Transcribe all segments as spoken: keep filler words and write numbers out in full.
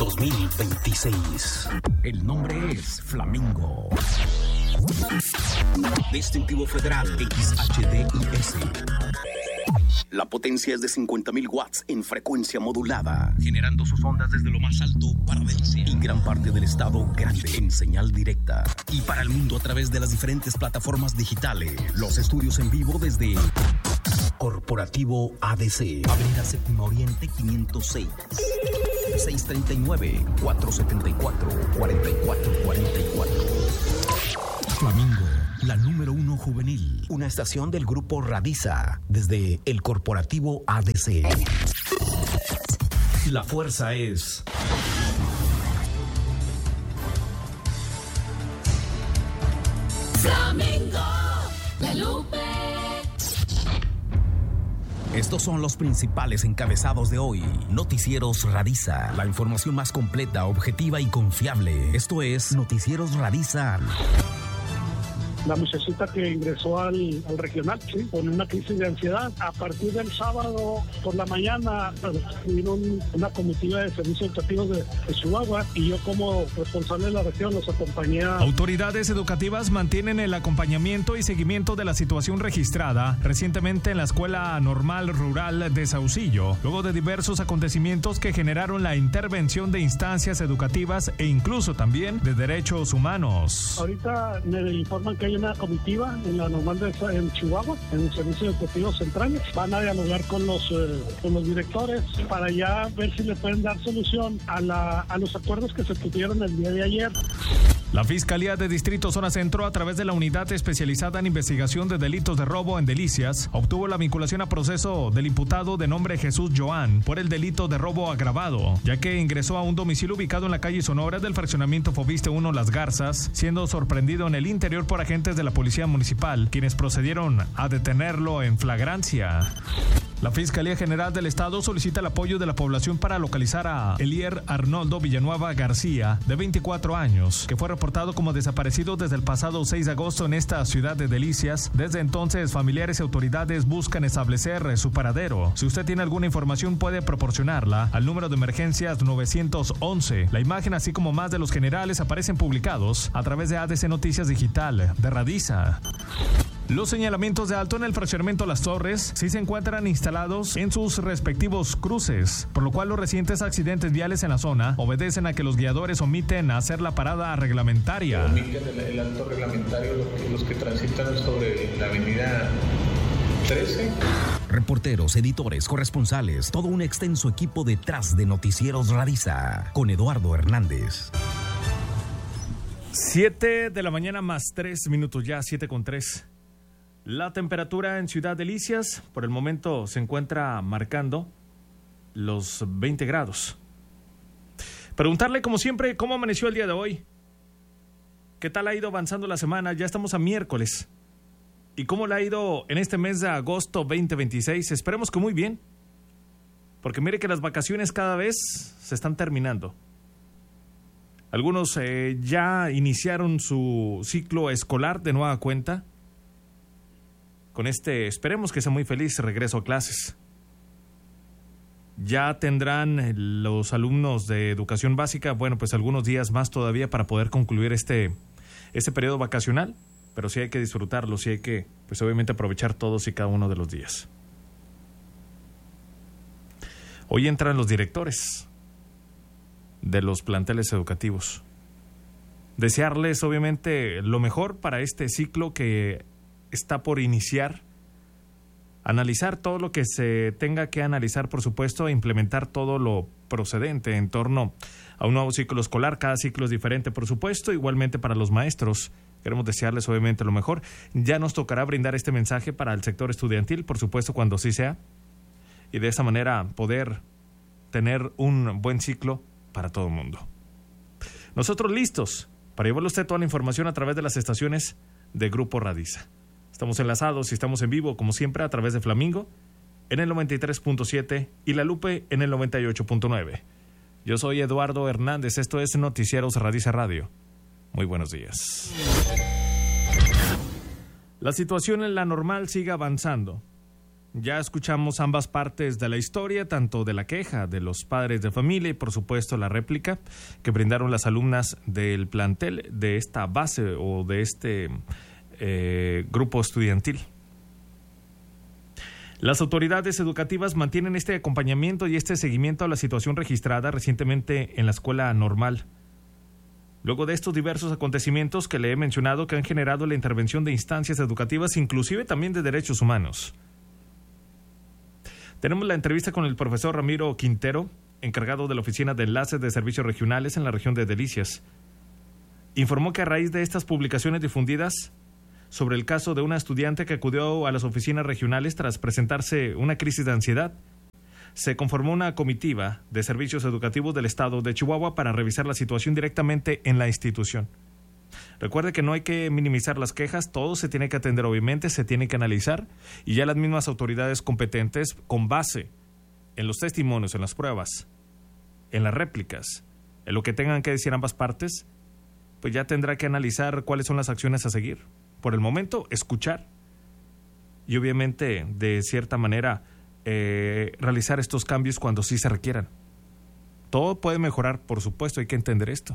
dos mil veintiséis. El nombre es Flamingo. Distintivo Federal X H D I S. La potencia es de cincuenta mil watts en frecuencia modulada, generando sus ondas desde lo más alto para Delcia y gran parte del estado grande en señal directa. Y para el mundo a través de las diferentes plataformas digitales. Los estudios en vivo desde Corporativo A D C, Avenida Séptima Oriente quinientos seis, seiscientos treinta y nueve, cuatrocientos setenta y cuatro, cuarenta y cuatro cuarenta y cuatro. Flamingo, la número uno juvenil. Una estación del grupo Radiza desde el Corporativo A D C. La fuerza es Flamingo, la Lupe. Estos son los principales encabezados de hoy. Noticieros Radiza, la información más completa, objetiva y confiable. Esto es Noticieros Radiza. La muchachita que ingresó al, al regional, sí, con una crisis de ansiedad. A partir del sábado por la mañana vino una comitiva de servicios educativos de, de Chihuahua y yo como responsable de la región los acompañé a... Autoridades educativas mantienen el acompañamiento y seguimiento de la situación registrada recientemente en la Escuela Normal Rural de Saucillo, luego de diversos acontecimientos que generaron la intervención de instancias educativas e incluso también de derechos humanos. Ahorita me informan que hay una comitiva en la normal de en Chihuahua, en el Servicio Educativo Central. Van a dialogar con los eh, con los directores para ya ver si le pueden dar solución a la a los acuerdos que se tuvieron el día de ayer. La Fiscalía de Distrito Zona Centro, a través de la Unidad Especializada en Investigación de Delitos de Robo en Delicias, obtuvo la vinculación a proceso del imputado de nombre Jesús Joan por el delito de robo agravado, ya que ingresó a un domicilio ubicado en la calle Sonora del fraccionamiento Fobiste uno Las Garzas, siendo sorprendido en el interior por agentes de la Policía Municipal, quienes procedieron a detenerlo en flagrancia. La Fiscalía General del Estado solicita el apoyo de la población para localizar a Elier Arnoldo Villanueva García, de veinticuatro años, que fue reportado como desaparecido desde el pasado seis de agosto en esta ciudad de Delicias. Desde entonces, familiares y autoridades buscan establecer su paradero. Si usted tiene alguna información, puede proporcionarla al número de emergencias nueve once. La imagen, así como más de los generales, aparecen publicados a través de A D C Noticias Digital de Radiza. Los señalamientos de alto en el fraccionamiento Las Torres sí se encuentran instalados en sus respectivos cruces, por lo cual los recientes accidentes viales en la zona obedecen a que los guiadores omiten hacer la parada reglamentaria. Omiten el, el alto reglamentario los que, los que transitan sobre la avenida trece. Reporteros, editores, corresponsales, todo un extenso equipo detrás de Noticieros Radiza, con Eduardo Hernández. Siete de la mañana más tres minutos ya, siete con tres. La temperatura en Ciudad Delicias por el momento se encuentra marcando los veinte grados. Preguntarle, como siempre, cómo amaneció el día de hoy. ¿Qué tal ha ido avanzando la semana? Ya estamos a miércoles. ¿Y cómo le ha ido en este mes de agosto veinte veintiséis? Esperemos que muy bien. Porque mire que las vacaciones cada vez se están terminando. Algunos eh, ya iniciaron su ciclo escolar de nueva cuenta. Con este, esperemos que sea muy feliz regreso a clases. Ya tendrán los alumnos de educación básica, bueno, pues algunos días más todavía para poder concluir este, este periodo vacacional, pero sí hay que disfrutarlo, sí hay que, pues obviamente aprovechar todos y cada uno de los días. Hoy entran los directores de los planteles educativos. Desearles obviamente lo mejor para este ciclo que está por iniciar, analizar todo lo que se tenga que analizar, por supuesto, e implementar todo lo procedente en torno a un nuevo ciclo escolar. Cada ciclo es diferente, por supuesto, igualmente para los maestros. Queremos desearles obviamente lo mejor. Ya nos tocará brindar este mensaje para el sector estudiantil, por supuesto, cuando sí sea, y de esa manera poder tener un buen ciclo para todo el mundo. Nosotros listos para llevarle a usted toda la información a través de las estaciones de Grupo Radiza. Estamos enlazados y estamos en vivo, como siempre, a través de Flamingo en el noventa y tres punto siete y La Lupe en el noventa y ocho punto nueve. Yo soy Eduardo Hernández, esto es Noticieros Radiza Radio. Muy buenos días. La situación en la normal sigue avanzando. Ya escuchamos ambas partes de la historia, tanto de la queja de los padres de familia y por supuesto la réplica que brindaron las alumnas del plantel de esta base o de este eh, grupo estudiantil. Las autoridades educativas mantienen este acompañamiento y este seguimiento a la situación registrada recientemente en la escuela normal. Luego de estos diversos acontecimientos que le he mencionado que han generado la intervención de instancias educativas, inclusive también de derechos humanos. Tenemos la entrevista con el profesor Ramiro Quintero, encargado de la Oficina de Enlaces de Servicios Regionales en la región de Delicias. Informó que a raíz de estas publicaciones difundidas sobre el caso de una estudiante que acudió a las oficinas regionales tras presentarse una crisis de ansiedad, se conformó una comitiva de servicios educativos del estado de Chihuahua para revisar la situación directamente en la institución. Recuerde que no hay que minimizar las quejas, todo se tiene que atender obviamente, se tiene que analizar y ya las mismas autoridades competentes, con base en los testimonios, en las pruebas, en las réplicas, en lo que tengan que decir ambas partes, pues ya tendrá que analizar cuáles son las acciones a seguir. Por el momento, escuchar y obviamente de cierta manera eh, realizar estos cambios cuando sí se requieran. Todo puede mejorar, por supuesto, hay que entender esto.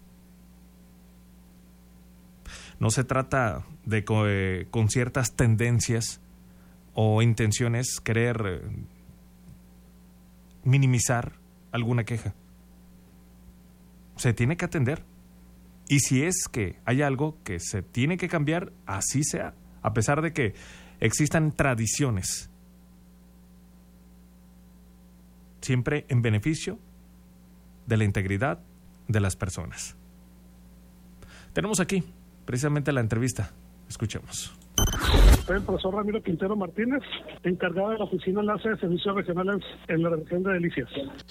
No se trata de eh, con ciertas tendencias o intenciones querer eh, minimizar alguna queja. Se tiene que atender. Y si es que hay algo que se tiene que cambiar, así sea, a pesar de que existan tradiciones. Siempre en beneficio de la integridad de las personas. Tenemos aquí precisamente la entrevista. Escuchemos. Soy el profesor Ramiro Quintero Martínez, encargado de la Oficina de Enlace de Servicios Regionales en la región de Delicias.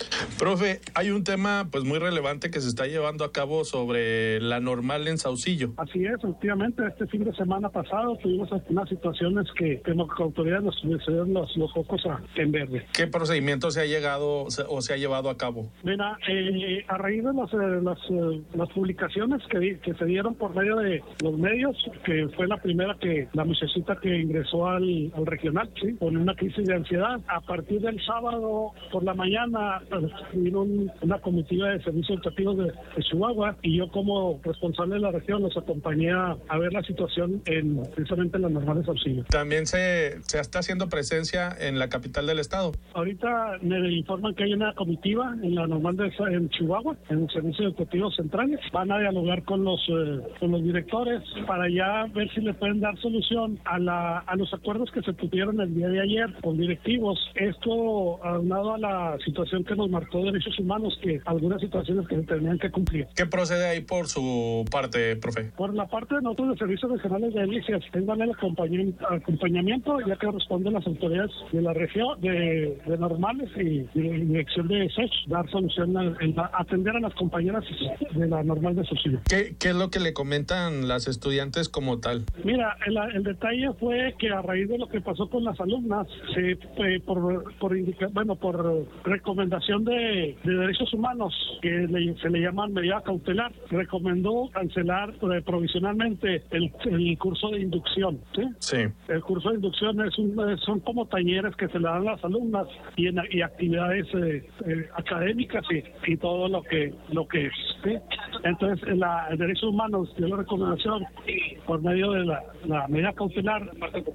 Profe, hay un tema pues muy relevante que se está llevando a cabo sobre la normal en Saucillo. Así es, efectivamente, este fin de semana pasado tuvimos unas situaciones que, que las autoridades nos pusieron los, los focos a, en verde. ¿Qué procedimiento se ha llegado o se ha llevado a cabo? Mira, eh, a raíz de las, eh, las, eh, las publicaciones que, que se dieron por medio de los medios, que fue la primera que la muchachita que ingresó al, al regional, ¿sí?, con una crisis de ansiedad. A partir del sábado por la mañana vino un, una comitiva de servicios educativos de, de Chihuahua y yo como responsable de la región los acompañé a, a ver la situación en precisamente en las normales de Saucillo. También se, se está haciendo presencia en la capital del estado. Ahorita me informan que hay una comitiva en la normal de en Chihuahua, en los servicios educativos centrales. Van a dialogar con los eh, con los directores para ya ver si le pueden dar solución a la a los acuerdos que se tuvieron el día de ayer con directivos. Esto aunado a la situación que nos marcó Derechos Humanos, que algunas situaciones que se tenían que cumplir. ¿Qué procede ahí por su parte, profe? Por la parte de nosotros de Servicios Regionales de Delicias, tengan el acompañamiento, ya que corresponden las autoridades de la región, de, de normales y de dirección de S E C, dar solución, a, a, atender a las compañeras de la normal de Saucillo. ¿Qué, ¿Qué es lo que le comentan las estudiantes como tal? Mira, el, el detalle fue que a raíz de lo que pasó con las alumnas, se, eh, por, por indica, bueno, por recomendación de, de Derechos Humanos, que le, se le llaman medida cautelar, recomendó cancelar eh, provisionalmente el, el curso de inducción. ¿Sí? Sí. El curso de inducción es un, son como talleres que se le dan a las alumnas y, en, y actividades eh, eh, académicas y, y todo lo que lo que es. ¿Sí? Entonces, la, el Derechos Humanos dio la recomendación por medio de la, la medida cautelar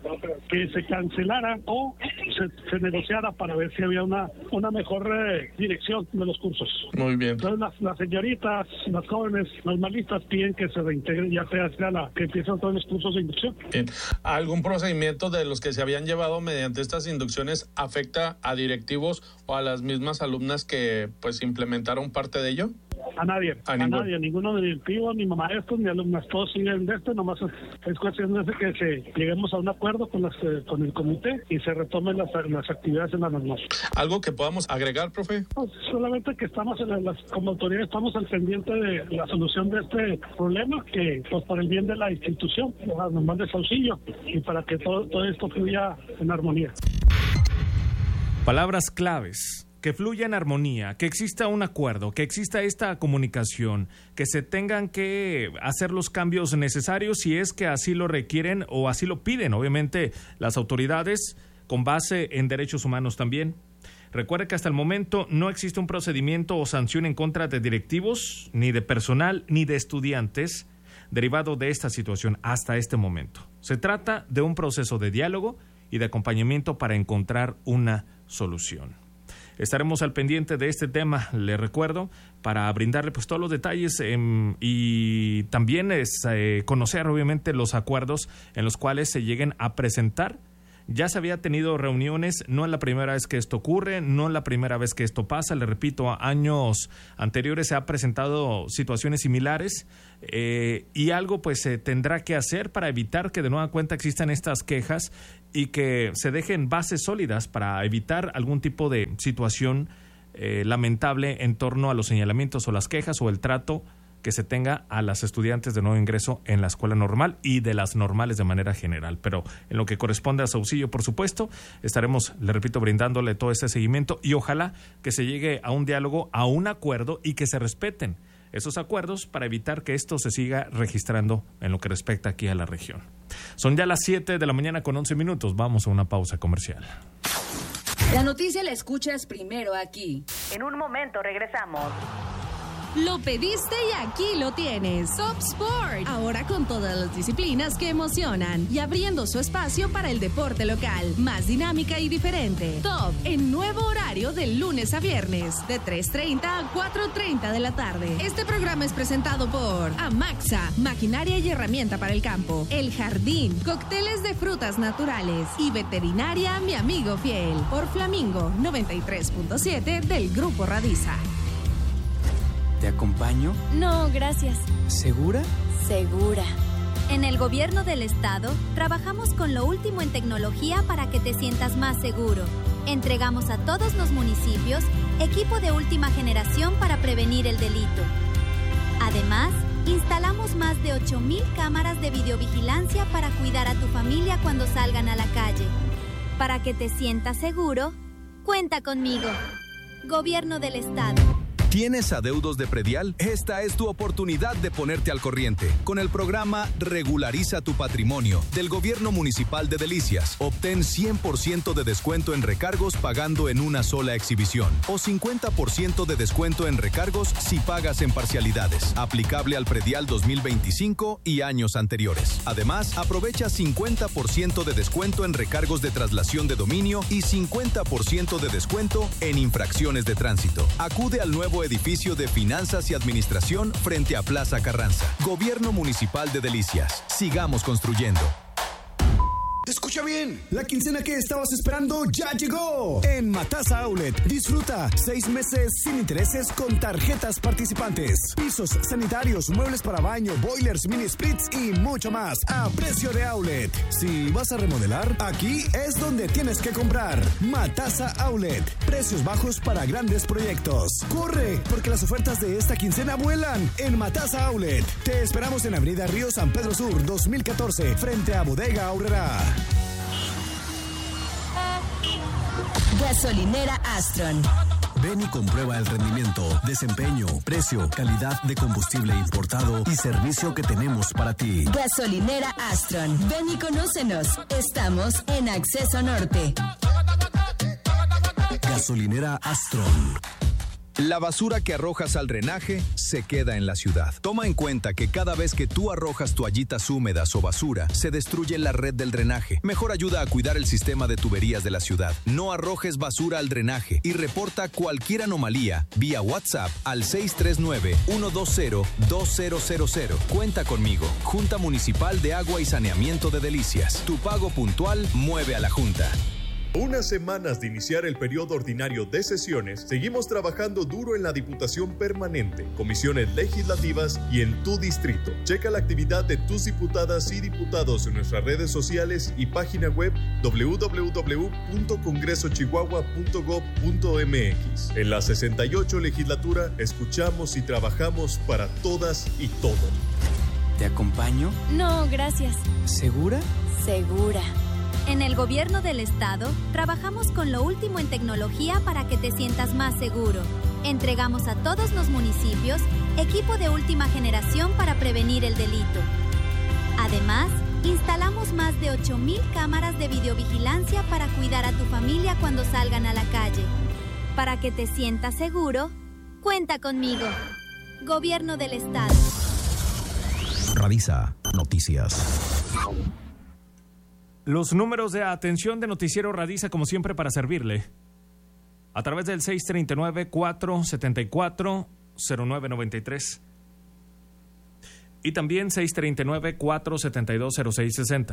que se cancelara o se, se negociara para ver si había una una mejor eh, dirección de los cursos. Muy bien. Entonces las, las señoritas, las jóvenes normalistas piden que se reintegren, ya sea, sea la que empiezan todos los cursos de inducción. Bien. ¿Algún procedimiento de los que se habían llevado mediante estas inducciones afecta a directivos o a las mismas alumnas que pues implementaron parte de ello? A nadie, a, a nadie, ninguno de directivos, ni maestros, ni alumnos, todos siguen de esto, nomás es, es cuestión de que se lleguemos a un acuerdo con las con el comité y se retomen las, las actividades en la normal. ¿Algo que podamos agregar, profe? No, solamente que estamos en las, como autoridad estamos al pendiente de la solución de este problema, que pues por el bien de la institución, la normal de Saucillo, y para que todo, todo esto fluya en armonía. Palabras claves. Que fluya en armonía, que exista un acuerdo, que exista esta comunicación, que se tengan que hacer los cambios necesarios si es que así lo requieren o así lo piden. Obviamente las autoridades con base en derechos humanos también. Recuerde que hasta el momento no existe un procedimiento o sanción en contra de directivos, ni de personal, ni de estudiantes derivado de esta situación hasta este momento. Se trata de un proceso de diálogo y de acompañamiento para encontrar una solución. Estaremos al pendiente de este tema, le recuerdo, para brindarle pues todos los detalles eh, y también es eh, conocer obviamente los acuerdos en los cuales se lleguen a presentar. Ya se había tenido reuniones, no es la primera vez que esto ocurre, no es la primera vez que esto pasa, le repito, a años anteriores se han presentado situaciones similares eh, y algo pues se tendrá que hacer para evitar que de nueva cuenta existan estas quejas y que se dejen bases sólidas para evitar algún tipo de situación eh, lamentable en torno a los señalamientos o las quejas o el trato que se tenga a las estudiantes de nuevo ingreso en la escuela normal y de las normales de manera general. Pero en lo que corresponde a Saucillo, por supuesto, estaremos, le repito, brindándole todo ese seguimiento y ojalá que se llegue a un diálogo, a un acuerdo y que se respeten esos acuerdos para evitar que esto se siga registrando en lo que respecta aquí a la región. Son ya las siete de la mañana con once minutos. Vamos a una pausa comercial. La noticia la escuchas primero aquí. En un momento regresamos. Lo pediste y aquí lo tienes. Top Sport. Ahora con todas las disciplinas que emocionan y abriendo su espacio para el deporte local. Más dinámica y diferente. Top en nuevo horario de lunes a viernes de tres treinta a cuatro treinta de la tarde. Este programa es presentado por Amaxa, maquinaria y herramienta para el campo. El Jardín, cócteles de frutas naturales. Y Veterinaria Mi Amigo Fiel. Por Flamingo noventa y tres punto siete del Grupo Radiza. ¿Te acompaño? No, gracias. ¿Segura? Segura. En el gobierno del estado, trabajamos con lo último en tecnología para que te sientas más seguro. Entregamos a todos los municipios equipo de última generación para prevenir el delito. Además, instalamos más de ocho mil cámaras de videovigilancia para cuidar a tu familia cuando salgan a la calle. Para que te sientas seguro, cuenta conmigo. Gobierno del estado. ¿Tienes adeudos de predial? Esta es tu oportunidad de ponerte al corriente. Con el programa Regulariza tu Patrimonio del Gobierno Municipal de Delicias, obtén cien por ciento de descuento en recargos pagando en una sola exhibición o cincuenta por ciento de descuento en recargos si pagas en parcialidades. Aplicable al predial dos mil veinticinco y años anteriores. Además, aprovecha cincuenta por ciento de descuento en recargos de traslación de dominio y cincuenta por ciento de descuento en infracciones de tránsito. Acude al nuevo edificio de Finanzas y Administración frente a Plaza Carranza. Gobierno Municipal de Delicias. Sigamos construyendo. Escucha bien, la quincena que estabas esperando ya llegó. En Matasa Outlet, disfruta seis meses sin intereses con tarjetas participantes. Pisos sanitarios, muebles para baño, boilers, mini splits y mucho más a precio de outlet. Si vas a remodelar, aquí es donde tienes que comprar. Matasa Outlet, precios bajos para grandes proyectos. Corre, porque las ofertas de esta quincena vuelan en Matasa Outlet. Te esperamos en Avenida Río San Pedro Sur dos mil catorce, frente a Bodega Aurrera. Gasolinera Astron. Ven y comprueba el rendimiento, desempeño, precio, calidad de combustible importado y servicio que tenemos para ti. Gasolinera Astron. Ven y conócenos. Estamos en Acceso Norte. Gasolinera Astron. La basura que arrojas al drenaje se queda en la ciudad. Toma en cuenta que cada vez que tú arrojas toallitas húmedas o basura, se destruye la red del drenaje. Mejor ayuda a cuidar el sistema de tuberías de la ciudad. No arrojes basura al drenaje y reporta cualquier anomalía vía WhatsApp al seis tres nueve, uno dos cero, dos cero cero cero. Cuenta conmigo. Junta Municipal de Agua y Saneamiento de Delicias. Tu pago puntual mueve a la Junta. Unas semanas de iniciar el periodo ordinario de sesiones, seguimos trabajando duro en la Diputación Permanente, comisiones legislativas y en tu distrito. Checa la actividad de tus diputadas y diputados en nuestras redes sociales y página web doble u doble u doble u punto congreso chihuahua punto gob punto m x. En la sesenta y ocho legislatura, escuchamos y trabajamos para todas y todos. ¿Te acompaño? No, gracias. ¿Segura? Segura. En el gobierno del estado, trabajamos con lo último en tecnología para que te sientas más seguro. Entregamos a todos los municipios equipo de última generación para prevenir el delito. Además, Instalamos más de ocho mil cámaras de videovigilancia para cuidar a tu familia cuando salgan a la calle. Para que te sientas seguro, cuenta conmigo. Gobierno del Estado. Radisa Noticias. Los números de atención de Noticiero Radisa, como siempre, para servirle. A través del seis tres nueve, cuatro siete cuatro, cero nueve nueve tres. Y también seis tres nueve, cuatro siete dos, cero seis seis cero.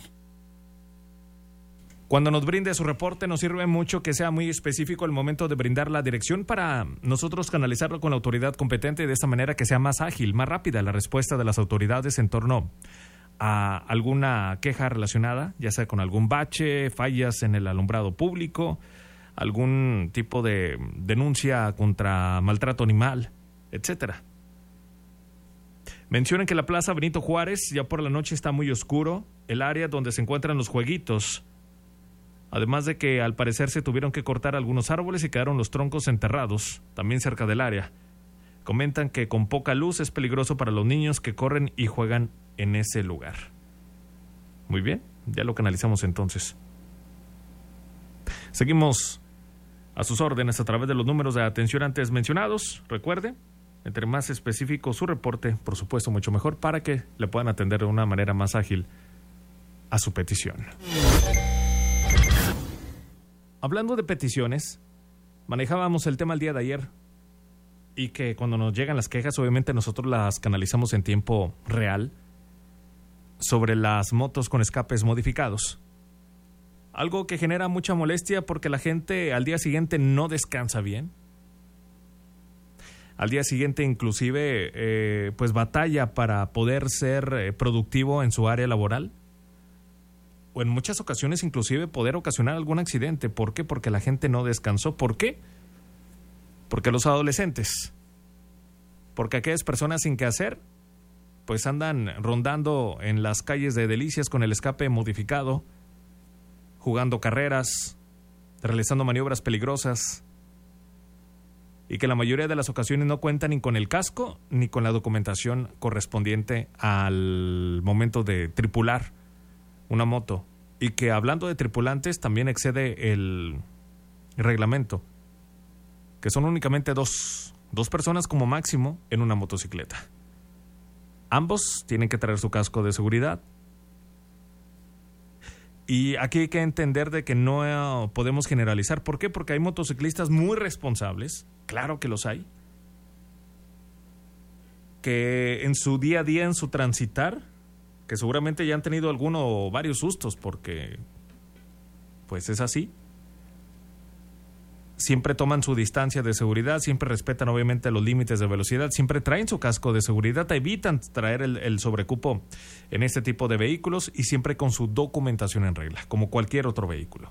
Cuando nos brinde su reporte, nos sirve mucho que sea muy específico el momento de brindar la dirección para nosotros canalizarlo con la autoridad competente y de esta manera que sea más ágil, más rápida la respuesta de las autoridades en torno a alguna queja relacionada, ya sea con algún bache, fallas en el alumbrado público, algún tipo de denuncia contra maltrato animal, etcétera. Mencionen que la Plaza Benito Juárez ya por la noche está muy oscuro, el área donde se encuentran los jueguitos, además de que al parecer se tuvieron que cortar algunos árboles y quedaron los troncos enterrados, también cerca del área. Comentan que con poca luz es peligroso para los niños que corren y juegan en ese lugar. Muy bien, ya lo canalizamos entonces. Seguimos a sus órdenes a través de los números de atención antes mencionados. Recuerde, entre más específico su reporte, por supuesto, mucho mejor para que le puedan atender de una manera más ágil a su petición. Hablando de peticiones, manejábamos el tema el día de ayer y que cuando nos llegan las quejas, obviamente nosotros las canalizamos en tiempo real sobre las motos con escapes modificados. Algo que genera mucha molestia porque la gente al día siguiente no descansa bien. Al día siguiente inclusive eh, pues batalla para poder ser eh, productivo en su área laboral. O en muchas ocasiones inclusive poder ocasionar algún accidente. ¿Por qué? Porque la gente no descansó. ¿Por qué? Porque los adolescentes, porque aquellas personas sin qué hacer, pues andan rondando en las calles de Delicias con el escape modificado, jugando carreras, realizando maniobras peligrosas, y que la mayoría de las ocasiones no cuentan ni con el casco ni con la documentación correspondiente al momento de tripular una moto, y que hablando de tripulantes también excede el reglamento, que son únicamente dos, dos personas como máximo en una motocicleta. Ambos tienen que traer su casco de seguridad. Y aquí hay que entender de que no podemos generalizar. ¿Por qué? Porque hay motociclistas muy responsables, claro que los hay, que en su día a día, en su transitar, que seguramente ya han tenido alguno o varios sustos, porque pues es así. Siempre toman su distancia de seguridad, siempre respetan obviamente los límites de velocidad, siempre traen su casco de seguridad, evitan traer el, el sobrecupo en este tipo de vehículos y siempre con su documentación en regla, como cualquier otro vehículo.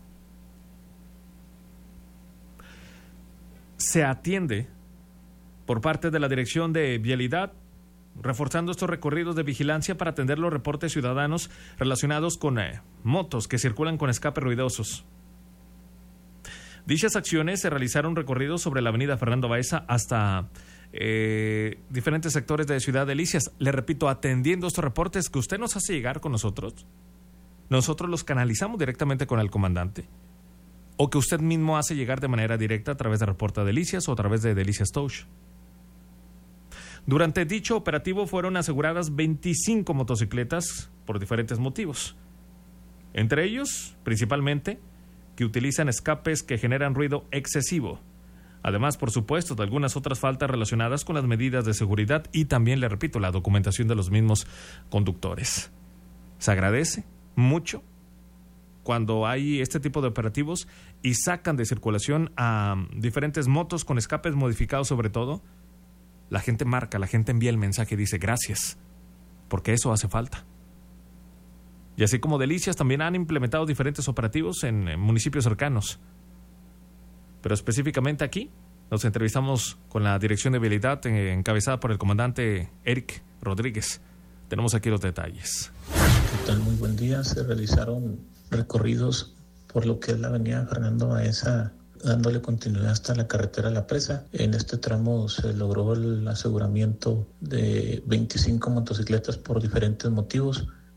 Se atiende por parte de la Dirección de Vialidad, reforzando estos recorridos de vigilancia para atender los reportes ciudadanos relacionados con eh, motos que circulan con escapes ruidosos. Dichas acciones se realizaron recorridos sobre la avenida Fernando Baeza hasta eh, diferentes sectores de Ciudad Delicias. Le repito, atendiendo estos reportes que usted nos hace llegar con nosotros, nosotros los canalizamos directamente con el comandante, o que usted mismo hace llegar de manera directa a través de Reporta Delicias o a través de Delicias Touch. Durante dicho operativo fueron aseguradas veinticinco motocicletas por diferentes motivos. Entre ellos, principalmente, que utilizan escapes que generan ruido excesivo. Además, por supuesto, de algunas otras faltas relacionadas con las medidas de seguridad y también, le repito, la documentación de los mismos conductores. Se agradece mucho cuando hay este tipo de operativos y sacan de circulación a diferentes motos con escapes modificados sobre todo. La gente marca, la gente envía el mensaje y dice gracias, porque eso hace falta. Y así como Delicias, también han implementado diferentes operativos en, en municipios cercanos. Pero específicamente aquí nos entrevistamos con la Dirección de Vialidad eh, encabezada por el comandante Eric Rodríguez. Tenemos aquí los detalles. ¿Qué tal? Muy buen día. Se realizaron recorridos por lo que es la avenida Fernando Baeza, dándole continuidad hasta la carretera La Presa. En este tramo se logró el aseguramiento de veinticinco motocicletas por diferentes motivos.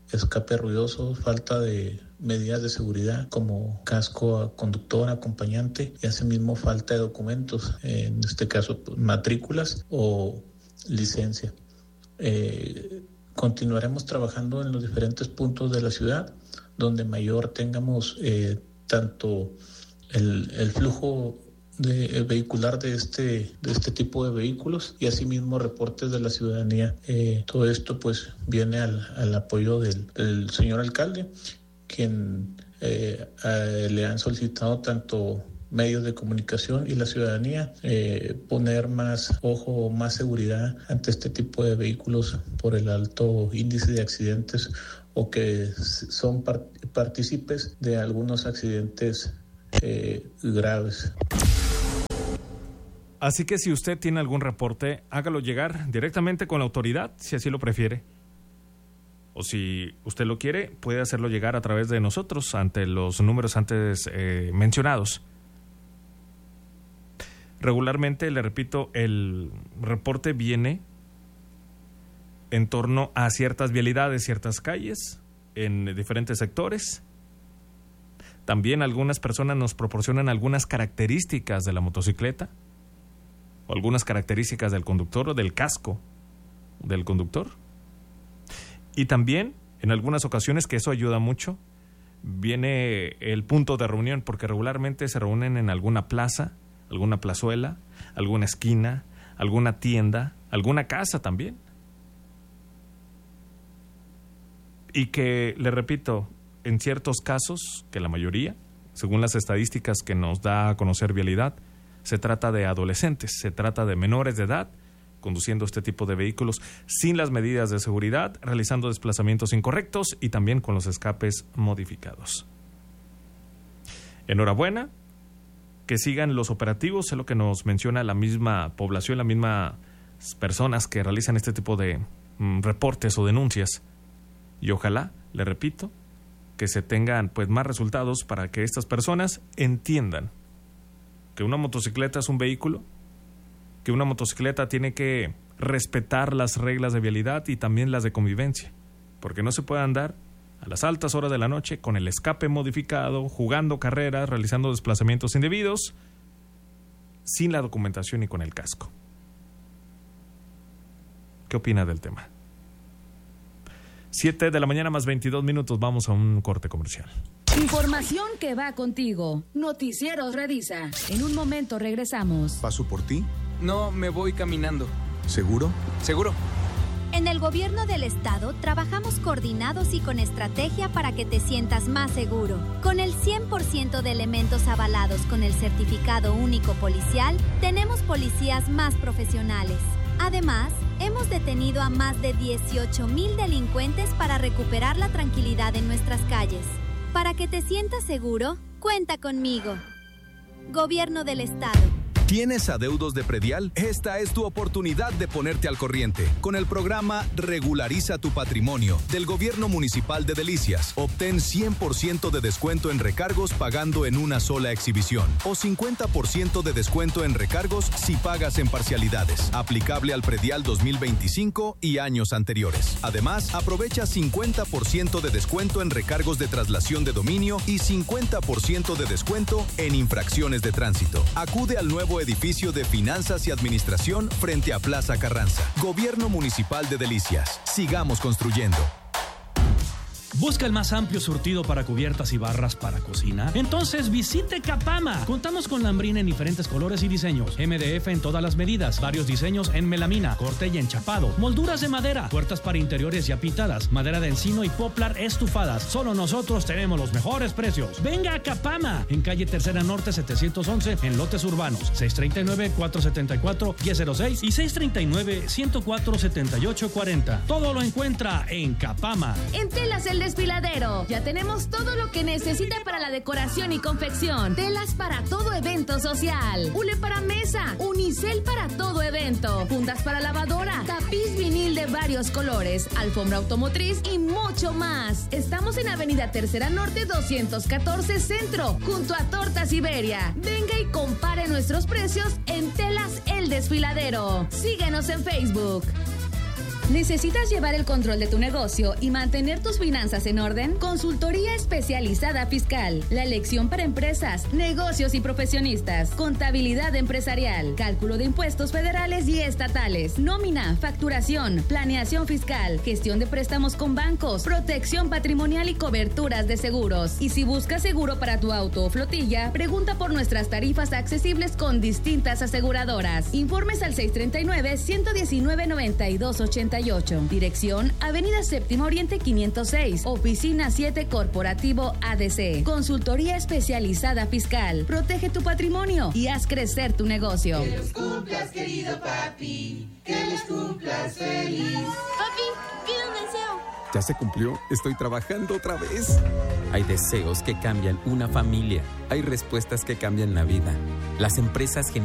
escape ruidoso, falta de medidas de seguridad como casco a conductor, acompañante y asimismo falta de documentos, en este caso matrículas o licencia. Eh, continuaremos trabajando en los diferentes puntos de la ciudad donde mayor tengamos eh, tanto el, el flujo de, vehicular de este, de este tipo de vehículos y asimismo reportes de la ciudadanía. Eh, todo esto pues viene al, al apoyo del, del señor alcalde, quien eh, eh, le han solicitado tanto medios de comunicación y la ciudadanía eh, poner más ojo, más seguridad ante este tipo de vehículos por el alto índice de accidentes o que son part- partícipes de algunos accidentes eh, graves. Así que si usted tiene algún reporte, hágalo llegar directamente con la autoridad, si así lo prefiere. O si usted lo quiere, puede hacerlo llegar a través de nosotros ante los números antes eh, mencionados. Regularmente, le repito, el reporte viene en torno a ciertas vialidades, ciertas calles, en diferentes sectores. También algunas personas nos proporcionan algunas características de la motocicleta o algunas características del conductor o del casco del conductor. Y también, en algunas ocasiones, que eso ayuda mucho, viene el punto de reunión, porque regularmente se reúnen en alguna plaza, alguna plazuela, alguna esquina, alguna tienda, alguna casa también. Y que, le repito, en ciertos casos, que la mayoría, según las estadísticas que nos da a conocer Vialidad, se trata de adolescentes, se trata de menores de edad, conduciendo este tipo de vehículos sin las medidas de seguridad, realizando desplazamientos incorrectos y también con los escapes modificados. Enhorabuena, que sigan los operativos, es lo que nos menciona la misma población, las mismas personas que realizan este tipo de mm, reportes o denuncias. Y ojalá, le repito, que se tengan pues más resultados para que estas personas entiendan que una motocicleta es un vehículo, que una motocicleta tiene que respetar las reglas de vialidad y también las de convivencia, porque no se puede andar a las altas horas de la noche con el escape modificado, jugando carreras, realizando desplazamientos indebidos, sin la documentación y con el casco. ¿Qué opina del tema? siete de la mañana más veintidós minutos, vamos a un corte comercial. Información que va contigo. Noticieros Redisa. En un momento regresamos. ¿Paso por ti? No, me voy caminando. ¿Seguro? Seguro. En el gobierno del estado trabajamos coordinados y con estrategia para que te sientas más seguro. Con el cien por ciento de elementos avalados con el certificado único policial, tenemos policías más profesionales. Además, hemos detenido a más de dieciocho mil delincuentes para recuperar la tranquilidad en nuestras calles. Para que te sientas seguro, cuenta conmigo. Gobierno del Estado. ¿Tienes adeudos de predial? Esta es tu oportunidad de ponerte al corriente. Con el programa Regulariza tu Patrimonio del Gobierno Municipal de Delicias, obtén cien por ciento de descuento en recargos pagando en una sola exhibición o cincuenta por ciento de descuento en recargos si pagas en parcialidades. Aplicable al predial dos mil veinticinco y años anteriores. Además, aprovecha cincuenta por ciento de descuento en recargos de traslación de dominio y cincuenta por ciento de descuento en infracciones de tránsito. Acude al nuevo edificio de Finanzas y Administración frente a Plaza Carranza. Gobierno Municipal de Delicias. Sigamos construyendo. ¿Busca el más amplio surtido para cubiertas y barras para cocina? Entonces visite Capama. Contamos con lambrina en diferentes colores y diseños. M D F en todas las medidas. Varios diseños en melamina, corte y enchapado. Molduras de madera. Puertas para interiores ya pintadas. Madera de encino y poplar estufadas. Solo nosotros tenemos los mejores precios. Venga a Capama. En calle Tercera Norte setecientos once en lotes urbanos. seis tres nueve, cuatro siete cuatro, uno cero seis y seis tres nueve, uno cero cuatro, siete ocho cuatro cero. Todo lo encuentra en Capama. En Telas El Desfiladero. Ya tenemos todo lo que necesita para la decoración y confección. Telas para todo evento social. Hule para mesa. Unicel para todo evento. Fundas para lavadora. Tapiz vinil de varios colores. Alfombra automotriz y mucho más. Estamos en Avenida Tercera Norte doscientos catorce Centro, junto a Tortas Iberia. Venga y compare nuestros precios en Telas El Desfiladero. Síguenos en Facebook. ¿Necesitas llevar el control de tu negocio y mantener tus finanzas en orden? Consultoría especializada fiscal. La elección para empresas, negocios y profesionistas. Contabilidad empresarial. Cálculo de impuestos federales y estatales. Nómina, facturación, planeación fiscal. Gestión de préstamos con bancos. Protección patrimonial y coberturas de seguros. Y si buscas seguro para tu auto o flotilla, pregunta por nuestras tarifas accesibles con distintas aseguradoras. Informes al seis tres nueve, uno uno nueve, nueve dos ocho ocho. Dirección: Avenida Séptimo Oriente quinientos seis. Oficina siete Corporativo A D C. Consultoría especializada fiscal. Protege tu patrimonio y haz crecer tu negocio. Que los cumplas, querido papi. Que los cumplas feliz. Papi, pide un deseo. ¿Ya se cumplió? Estoy trabajando otra vez. Hay deseos que cambian una familia. Hay respuestas que cambian la vida. Las empresas